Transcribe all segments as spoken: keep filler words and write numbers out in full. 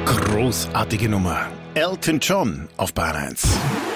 Großartige Nummer. Elton John auf Bayern eins.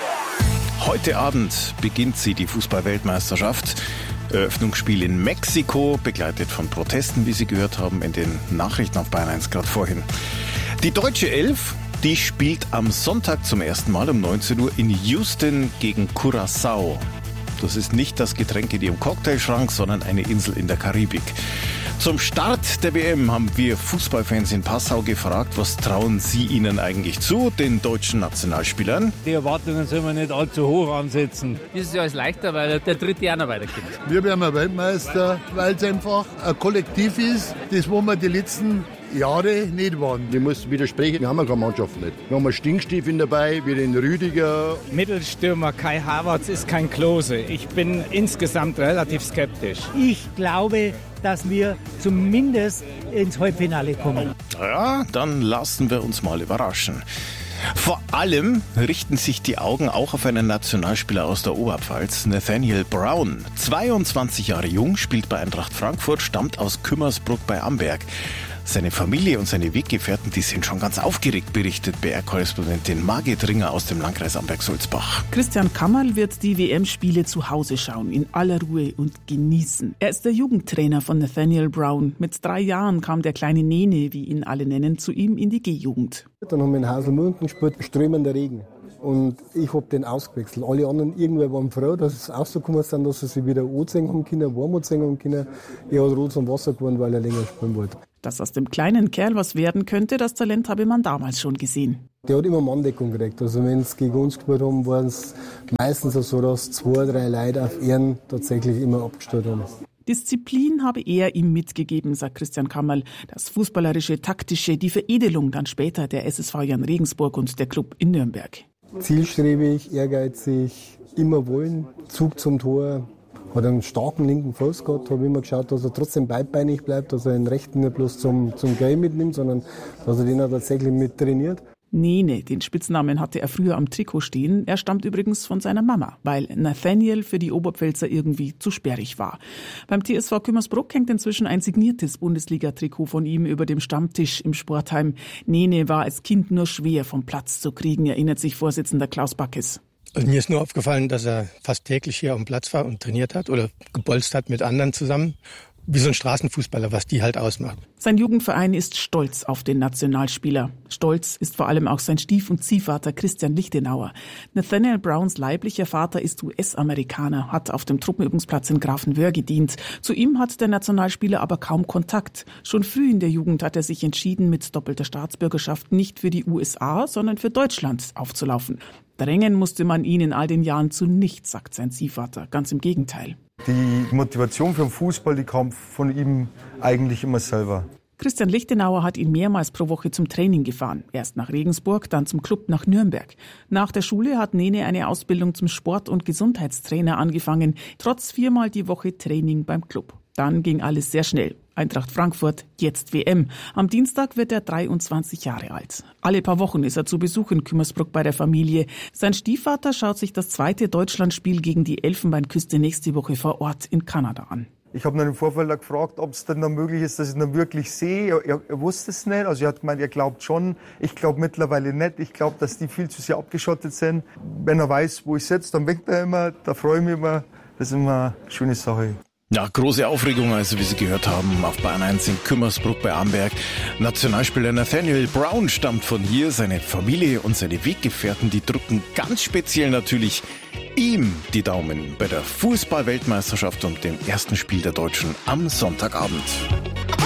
Heute Abend beginnt sie, die Fußball-Weltmeisterschaft. Eröffnungsspiel in Mexiko, begleitet von Protesten, wie Sie gehört haben in den Nachrichten auf Bayern eins gerade vorhin. Die deutsche Elf, die spielt am Sonntag zum ersten Mal um neunzehn Uhr in Houston gegen Curaçao. Das ist nicht das Getränk in Ihrem Cocktailschrank, sondern eine Insel in der Karibik. Zum Start der W M haben wir Fußballfans in Passau gefragt, was trauen Sie ihnen eigentlich zu, den deutschen Nationalspielern? Die Erwartungen sollen wir nicht allzu hoch ansetzen. Dieses Jahr ist leichter, weil der dritte Jahr noch weitergeht. Wir werden Weltmeister, weil es einfach ein Kollektiv ist, das wo wir die letzten Jahre nicht waren. Wir müssen widersprechen, wir haben keine Mannschaft nicht. Wir haben einen Stinkstiefel dabei, wie den Rüdiger. Mittelstürmer Kai Havertz ist kein Klose. Ich bin insgesamt relativ skeptisch. Ich glaube, dass wir zumindest ins Halbfinale kommen. Ja, dann lassen wir uns mal überraschen. Vor allem richten sich die Augen auch auf einen Nationalspieler aus der Oberpfalz, Nathaniel Brown. zweiundzwanzig Jahre jung, spielt bei Eintracht Frankfurt, stammt aus Kümmersbruck bei Amberg. Seine Familie und seine Weggefährten, die sind schon ganz aufgeregt, berichtet B R-Korrespondentin Margit Ringer aus dem Landkreis Amberg-Sulzbach. Christian Kammerl wird die W M-Spiele zu Hause schauen, in aller Ruhe und genießen. Er ist der Jugendtrainer von Nathaniel Brown. Mit drei Jahren kam der kleine Nene, wie ihn alle nennen, zu ihm in die G-Jugend. Dann haben wir in Haselmünden gespielt, strömender Regen. Und ich habe den ausgewechselt. Alle anderen irgendwer waren froh, dass es rausgekommen sind, dass sie sich wieder anziehen haben können, warm anziehen haben können. Er hat rot zum Wasser geworden, weil er länger spielen wollte. Dass aus dem kleinen Kerl was werden könnte, das Talent habe man damals schon gesehen. Der hat immer Manndeckung gekriegt. Also wenn sie gegen uns gespielt haben, waren es meistens so, dass zwei, drei Leute auf Ehren tatsächlich immer abgestellt haben. Disziplin habe er ihm mitgegeben, sagt Christian Kammerl. Das fußballerische, taktische, die Veredelung dann später der S S V Jan Regensburg und der Club in Nürnberg. Zielstrebig, ehrgeizig, immer wollen, Zug zum Tor. Hat einen starken linken Fuß gehabt, habe immer geschaut, dass er trotzdem beidbeinig bleibt, dass er den rechten nicht bloß zum, zum Game mitnimmt, sondern dass er den auch tatsächlich mit trainiert. Nene, den Spitznamen hatte er früher am Trikot stehen. Er stammt übrigens von seiner Mama, weil Nathaniel für die Oberpfälzer irgendwie zu sperrig war. Beim T S V Kümmersbruck hängt inzwischen ein signiertes Bundesliga-Trikot von ihm über dem Stammtisch im Sportheim. Nene war als Kind nur schwer vom Platz zu kriegen, erinnert sich Vorsitzender Klaus Backes. Also mir ist nur aufgefallen, dass er fast täglich hier auf dem Platz war und trainiert hat oder gebolzt hat mit anderen zusammen. Wie so ein Straßenfußballer, was die halt ausmacht. Sein Jugendverein ist stolz auf den Nationalspieler. Stolz ist vor allem auch sein Stief- und Ziehvater Christian Lichtenauer. Nathaniel Browns leiblicher Vater ist U S-Amerikaner, hat auf dem Truppenübungsplatz in Grafenwöhr gedient. Zu ihm hat der Nationalspieler aber kaum Kontakt. Schon früh in der Jugend hat er sich entschieden, mit doppelter Staatsbürgerschaft nicht für die U S A, sondern für Deutschland aufzulaufen. Drängen musste man ihn in all den Jahren zu nichts, sagt sein Ziehvater. Ganz im Gegenteil. Die Motivation für den Fußball, die kam von ihm eigentlich immer selber. Christian Lichtenauer hat ihn mehrmals pro Woche zum Training gefahren. Erst nach Regensburg, dann zum Club nach Nürnberg. Nach der Schule hat Nene eine Ausbildung zum Sport- und Gesundheitstrainer angefangen, trotz viermal die Woche Training beim Club. Dann ging alles sehr schnell. Eintracht Frankfurt, jetzt W M. Am Dienstag wird er dreiundzwanzig Jahre alt. Alle paar Wochen ist er zu Besuch in Kümmersbruck bei der Familie. Sein Stiefvater schaut sich das zweite Deutschlandspiel gegen die Elfenbeinküste nächste Woche vor Ort in Kanada an. Ich habe ihn im Vorfeld gefragt, ob es dann noch möglich ist, dass ich ihn dann wirklich sehe. Er, er, er wusste es nicht. Also er hat gemeint, er glaubt schon. Ich glaube mittlerweile nicht. Ich glaube, dass die viel zu sehr abgeschottet sind. Wenn er weiß, wo ich sitze, dann winkt er immer. Da freue ich mich immer. Das ist immer eine schöne Sache. Ja, große Aufregung, also wie Sie gehört haben, auf Bayern eins in Kümmersbruck bei Amberg. Nationalspieler Nathaniel Brown stammt von hier. Seine Familie und seine Weggefährten, die drücken ganz speziell natürlich ihm die Daumen bei der Fußball-Weltmeisterschaft und dem ersten Spiel der Deutschen am Sonntagabend.